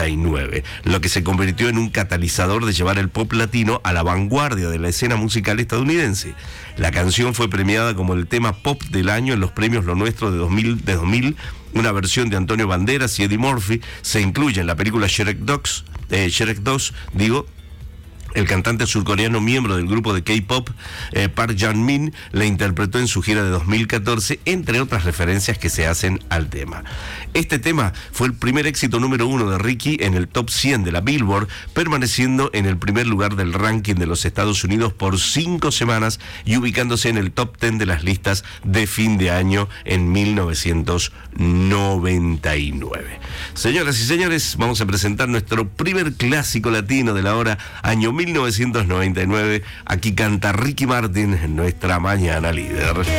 1999, lo que se convirtió en un catalizador de llevar el pop latino a la vanguardia de la escena musical estadounidense. La canción fue premiada como el tema pop del año en los premios Lo Nuestro de 2000. Una versión de Antonio Banderas y Eddie Murphy se incluye en la película Shrek 2, El cantante surcoreano miembro del grupo de K-pop, Park Jang-min, la interpretó en su gira de 2014, entre otras referencias que se hacen al tema. Este tema fue el primer éxito número 1 de Ricky en el top 100 de la Billboard, permaneciendo en el primer lugar del ranking de los Estados Unidos por 5 semanas y ubicándose en el top 10 de las listas de fin de año en 1999. Señoras y señores, vamos a presentar nuestro primer clásico latino de la hora, año 1999. Aquí canta Ricky Martin en nuestra Mañana Líder.